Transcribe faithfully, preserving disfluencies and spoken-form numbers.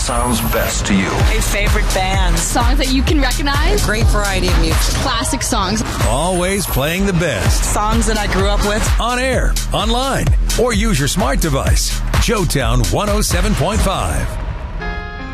sounds best to you. A favorite band. Songs that you can recognize. A great variety of music. Classic songs. Always playing the best. Songs that I grew up with. On air, online, or use your smart device. Joetown one oh seven point five.